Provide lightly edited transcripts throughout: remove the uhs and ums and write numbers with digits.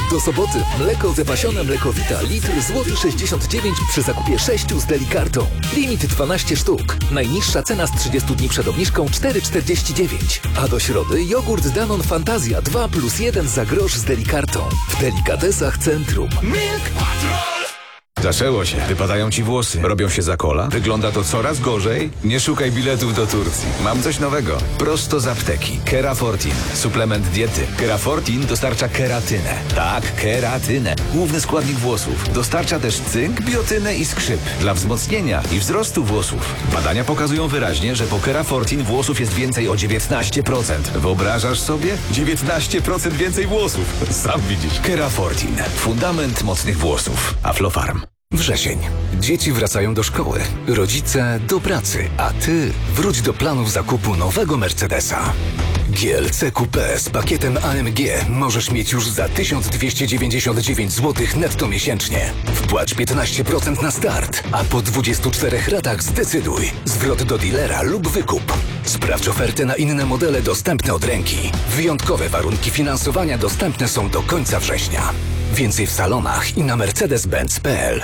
Do soboty mleko zapasione Mlekowita litr złoty 69 przy zakupie 6 z Delikartą. Limit 12 sztuk. Najniższa cena z 30 dni przed obniżką 4,49. A do środy jogurt Danone Fantazja 2+1 za grosz z Delikartą. W Delikatesach Centrum. Milk Patrol! Zaczęło się. Wypadają ci włosy. Robią się za kola. Wygląda to coraz gorzej. Nie szukaj biletów do Turcji. Mam coś nowego. Prosto z apteki. Kerafortin. Suplement diety. Kerafortin dostarcza keratynę. Tak, keratynę. Główny składnik włosów. Dostarcza też cynk, biotynę i skrzyp. Dla wzmocnienia i wzrostu włosów. Badania pokazują wyraźnie, że po Kerafortin włosów jest więcej o 19%. Wyobrażasz sobie? 19% więcej włosów. Sam widzisz. Kerafortin. Fundament mocnych włosów. Aflofarm. Wrzesień. Dzieci wracają do szkoły, rodzice do pracy, a ty wróć do planów zakupu nowego Mercedesa. GLC Coupé z pakietem AMG możesz mieć już za 1299 zł netto miesięcznie. Wpłać 15% na start, a po 24 ratach zdecyduj. Zwrot do dealera lub wykup. Sprawdź ofertę na inne modele dostępne od ręki. Wyjątkowe warunki finansowania dostępne są do końca września. Więcej w salonach i na mercedes-benz.pl.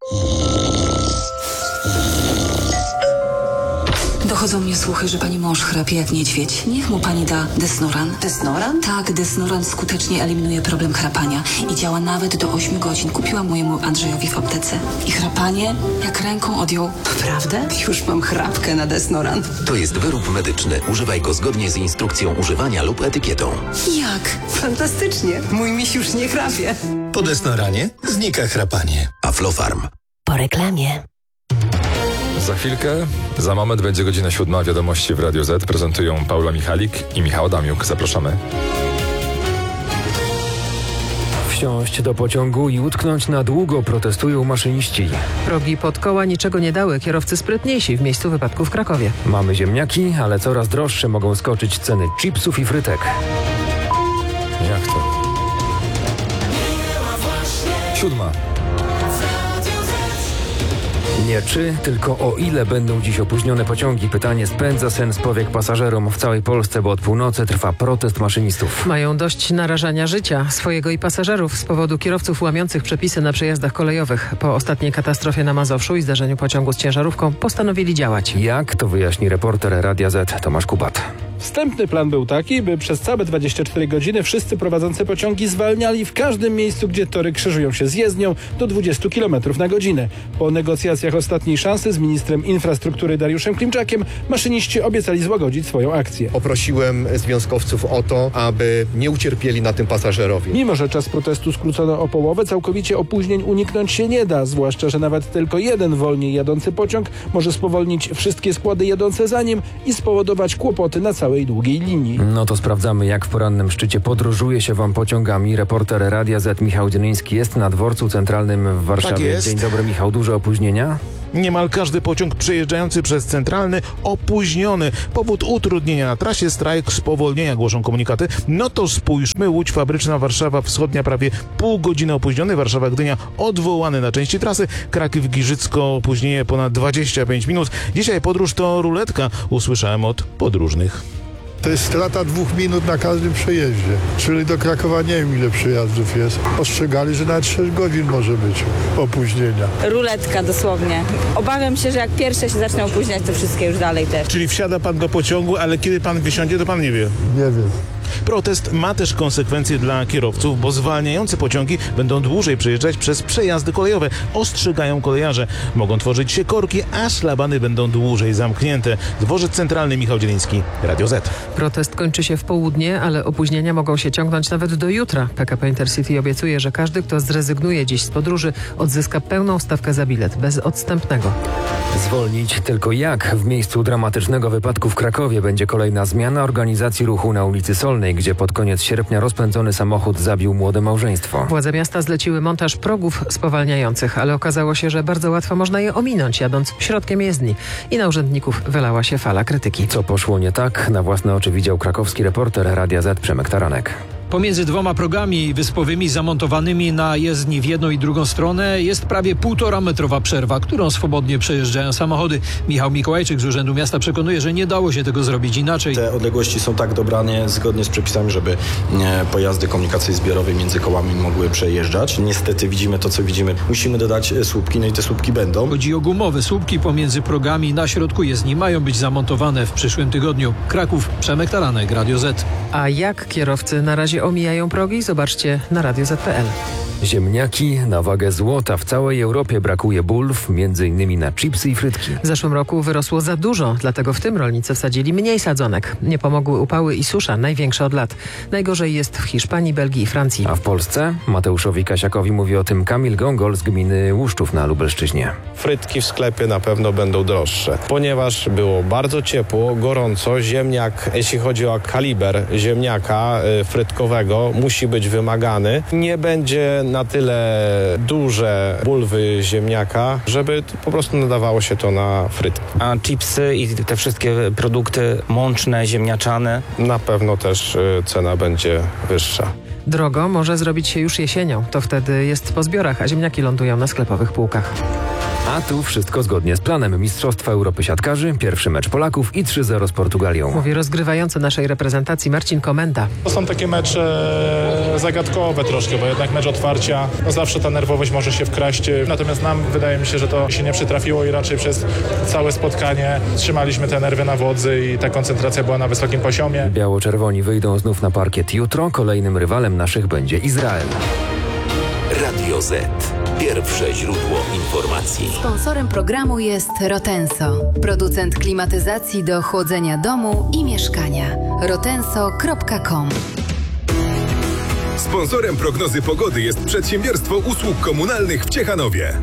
Dochodzą mnie słuchy, że pani mąż chrapie jak niedźwiedź. Niech mu pani da Desnoran. Desnoran? Tak, Desnoran skutecznie eliminuje problem chrapania i działa nawet do 8 godzin. Kupiłam mojemu Andrzejowi w aptece. I chrapanie jak ręką odjął. Naprawdę? Już mam chrapkę na Desnoran. To jest wyrób medyczny. Używaj go zgodnie z instrukcją używania lub etykietą. Jak? Fantastycznie. Mój miś już nie chrapie. Po Desnoranie znika chrapanie. Aflofarm. Po reklamie. Za chwilkę, za moment będzie godzina 7. Wiadomości w Radio Z. Prezentują Paula Michalik i Michał Adamiuk. Zapraszamy. Wsiąść do pociągu i utknąć na długo protestują maszyniści. Progi pod koła niczego nie dały. Kierowcy sprytniejsi w miejscu wypadku w Krakowie. Mamy ziemniaki, ale coraz droższe mogą skoczyć ceny chipsów i frytek. Jak to? 7. Nie czy, tylko o ile będą dziś opóźnione pociągi. Pytanie spędza sen z powiek pasażerom w całej Polsce, bo od północy trwa protest maszynistów. Mają dość narażania życia swojego i pasażerów z powodu kierowców łamiących przepisy na przejazdach kolejowych. Po ostatniej katastrofie na Mazowszu i zdarzeniu pociągu z ciężarówką postanowili działać. Jak? To wyjaśni reporter Radia Z Tomasz Kubat. Wstępny plan był taki, by przez całe 24 godziny wszyscy prowadzący pociągi zwalniali w każdym miejscu, gdzie tory krzyżują się z jezdnią do 20 km na godzinę. Po negocjacjach ostatniej szansy z ministrem infrastruktury Dariuszem Klimczakiem maszyniści obiecali złagodzić swoją akcję. Poprosiłem związkowców o to, aby nie ucierpieli na tym pasażerowie. Mimo że czas protestu skrócono o połowę, całkowicie opóźnień uniknąć się nie da, zwłaszcza że nawet tylko jeden wolniej jadący pociąg może spowolnić wszystkie składy jadące za nim i spowodować kłopoty na całej długiej linii. No to sprawdzamy, jak w porannym szczycie podróżuje się wam pociągami. Reporter Radia Z Michał Dynyński jest na dworcu centralnym w Warszawie. Tak jest. Dzień dobry, Michał. Duże opóźnienia? Niemal każdy pociąg przejeżdżający przez centralny opóźniony. Powód utrudnienia na trasie, strajk, spowolnienia, głoszą komunikaty. No to spójrzmy. Łódź Fabryczna Warszawa Wschodnia prawie pół godziny opóźniony. Warszawa Gdynia odwołany na części trasy. Kraków Giżycko opóźnienie ponad 25 minut. Dzisiaj podróż to ruletka, usłyszałem od podróżnych. To jest strata 2 minut na każdym przejeździe. Czyli do Krakowa nie wiem ile przejazdów jest. Ostrzegali, że nawet 6 godzin może być opóźnienia. Ruletka dosłownie. Obawiam się, że jak pierwsze się zaczną opóźniać, to wszystkie już dalej też. Czyli wsiada pan do pociągu, ale kiedy pan wysiądzie, to pan nie wie. Nie wiem. Protest ma też konsekwencje dla kierowców, bo zwalniające pociągi będą dłużej przejeżdżać przez przejazdy kolejowe. Ostrzegają kolejarze. Mogą tworzyć się korki, a szlabany będą dłużej zamknięte. Dworzec Centralny, Michał Dzieliński, Radio Z. Protest kończy się w południe, ale opóźnienia mogą się ciągnąć nawet do jutra. PKP Intercity obiecuje, że każdy, kto zrezygnuje dziś z podróży, odzyska pełną stawkę za bilet, bez odstępnego. Zwolnić tylko jak? W miejscu dramatycznego wypadku w Krakowie będzie kolejna zmiana organizacji ruchu na ulicy Solnej, gdzie pod koniec sierpnia rozpędzony samochód zabił młode małżeństwo. Władze miasta zleciły montaż progów spowalniających, ale okazało się, że bardzo łatwo można je ominąć, jadąc środkiem jezdni. I na urzędników wylała się fala krytyki. Co poszło nie tak? Na własne oczy widział krakowski reporter Radia Z Przemek Taranek. Pomiędzy dwoma progami wyspowymi zamontowanymi na jezdni w jedną i drugą stronę jest prawie 1,5-metrowa przerwa, którą swobodnie przejeżdżają samochody. Michał Mikołajczyk z Urzędu Miasta przekonuje, że nie dało się tego zrobić inaczej. Te odległości są tak dobrane zgodnie z przepisami, żeby pojazdy komunikacji zbiorowej między kołami mogły przejeżdżać. Niestety widzimy to, co widzimy. Musimy dodać słupki, no i te słupki będą. Chodzi o gumowe słupki pomiędzy progami na środku jezdni. Mają być zamontowane w przyszłym tygodniu. Kraków, Przemek Taranek, Radio Z. A jak kierowcy na razie omijają progi? Zobaczcie na radioz.pl. Ziemniaki na wagę złota. W całej Europie brakuje bulw, m.in. na chipsy i frytki. W zeszłym roku wyrosło za dużo, dlatego w tym rolnicy wsadzili mniej sadzonek. Nie pomogły upały i susza, największa od lat. Najgorzej jest w Hiszpanii, Belgii i Francji. A w Polsce? Mateuszowi Kasiakowi mówi o tym Kamil Gongol z gminy Łuszczów na Lubelszczyźnie. Frytki w sklepie na pewno będą droższe, ponieważ było bardzo ciepło, gorąco. Ziemniak, jeśli chodzi o kaliber ziemniaka frytkowego, musi być wymagany. Nie będzie na tyle duże bulwy ziemniaka, żeby po prostu nadawało się to na frytki. A chipsy i te wszystkie produkty mączne, ziemniaczane? Na pewno też cena będzie wyższa. Drogo może zrobić się już jesienią. To wtedy jest po zbiorach, a ziemniaki lądują na sklepowych półkach. A tu wszystko zgodnie z planem. Mistrzostwa Europy siatkarzy, pierwszy mecz Polaków i 3-0 z Portugalią. Mówi rozgrywający naszej reprezentacji Marcin Komenda. To są takie mecze zagadkowe troszkę, bo jednak mecz otwarcia, zawsze ta nerwowość może się wkraść. Natomiast nam wydaje mi się, że to się nie przytrafiło i raczej przez całe spotkanie trzymaliśmy te nerwy na wodzy i ta koncentracja była na wysokim poziomie. Biało-czerwoni wyjdą znów na parkiet jutro. Kolejnym rywalem naszych będzie Izrael. Radio Z. Pierwsze źródło informacji. Sponsorem programu jest Rotenso, producent klimatyzacji do chłodzenia domu i mieszkania. rotenso.com. Sponsorem prognozy pogody jest Przedsiębiorstwo Usług Komunalnych w Ciechanowie.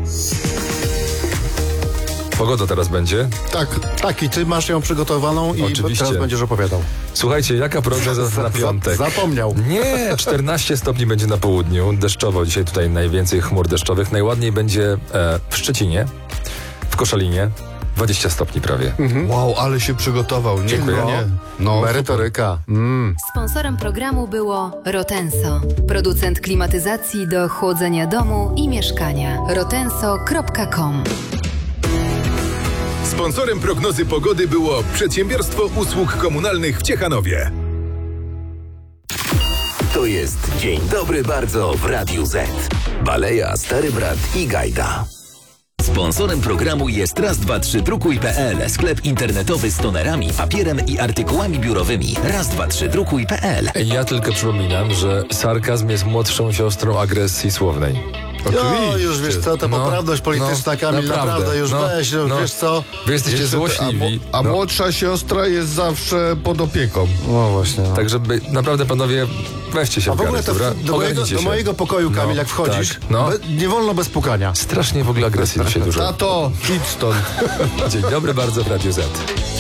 Pogoda teraz będzie? Tak, i ty masz ją przygotowaną i oczywiście. Teraz będziesz opowiadał. Słuchajcie, jaka prognoza na piątek? Zapomniał. Nie, 14 stopni będzie na południu, deszczowo. Dzisiaj tutaj najwięcej chmur deszczowych. Najładniej będzie w Szczecinie, w Koszalinie. 20 stopni prawie. Wow, ale się przygotował. Dziękuję. Merytoryka. Sponsorem programu było Rotenso, producent klimatyzacji do chłodzenia domu i mieszkania. rotenso.com. Sponsorem prognozy pogody było Przedsiębiorstwo Usług Komunalnych w Ciechanowie. To jest Dzień Dobry Bardzo w Radiu Z. Baleja, Stary Brat i Gajda. Sponsorem programu jest raz232.pl, sklep internetowy z tonerami, papierem i artykułami biurowymi. raz232.pl. Ja tylko przypominam, że sarkazm jest młodszą siostrą agresji słownej. No, już wiesz co, to poprawność polityczna, Kamil, naprawdę już weź, wiesz co. Wy jesteście złośliwi. A młodsza siostra jest zawsze pod opieką. No właśnie. Tak, żeby naprawdę panowie, weźcie się w ogóle do mojego pokoju, Kamil, jak wchodzisz, nie wolno bez pukania. Strasznie w ogóle agresji tu się dużo. Tato, idź stąd. Dzień dobry bardzo w Radiu Z.